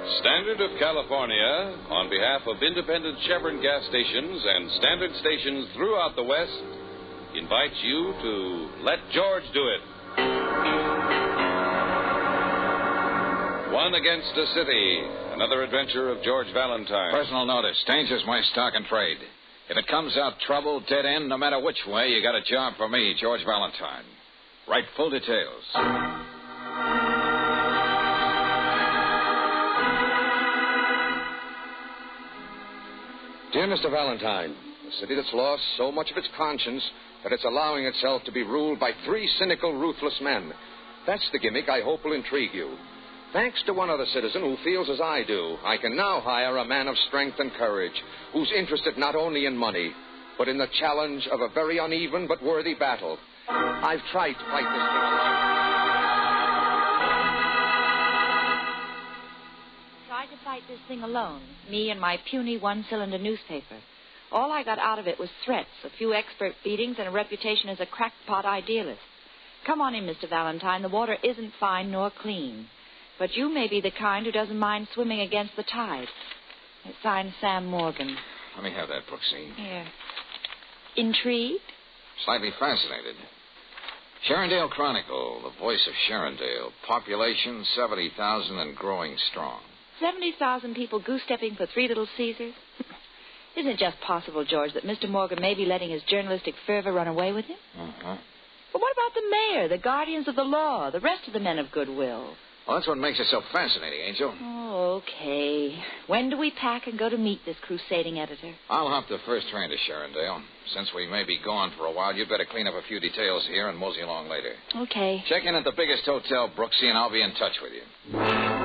Standard of California, on behalf of independent Chevron gas stations and standard stations throughout the West, invites you to Let George Do It. One Against a City, another adventure of George Valentine. Personal notice. Danger's my stock and trade. If it comes out trouble, dead end, no matter which way, you got a job for me, George Valentine. Write full details. Dear Mr. Valentine, a city that's lost so much of its conscience that it's allowing itself to be ruled by 3 cynical, ruthless men. That's the gimmick I hope will intrigue you. Thanks to one other citizen who feels as I do, I can now hire a man of strength and courage who's interested not only in money, but in the challenge of a very uneven but worthy battle. I've tried to fight this thing alone. Tried to fight this thing alone, me and my puny one-cylinder newspaper. All I got out of it was threats, a few expert beatings, and a reputation as a crackpot idealist. Come on in, Mr. Valentine. The water isn't fine nor clean. But you may be the kind who doesn't mind swimming against the tide. It's signed Sam Morgan. Let me have that, Brooksy. Here. Intrigued? Slightly fascinated. Sharondale Chronicle, the voice of Sharondale. Population 70,000 and growing strong. 70,000 people goose-stepping for 3 Little Caesars? Isn't it just possible, George, that Mr. Morgan may be letting his journalistic fervor run away with him? Uh-huh. But what about the mayor, the guardians of the law, the rest of the men of goodwill? Well, that's what makes it so fascinating, Angel. Oh, okay. When do we pack and go to meet this crusading editor? I'll hop the first train to Sharondale. Since we may be gone for a while, you'd better clean up a few details here and mosey along later. Okay. Check in at the biggest hotel, Brooksy, and I'll be in touch with you.